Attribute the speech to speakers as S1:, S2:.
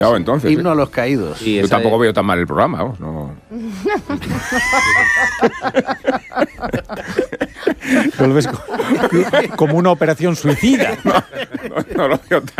S1: Claro, entonces.
S2: Himno a los caídos.
S1: Yo tampoco veo tan mal el programa, vamos, no.
S3: Lo ves como una operación suicida.
S1: No lo veo tan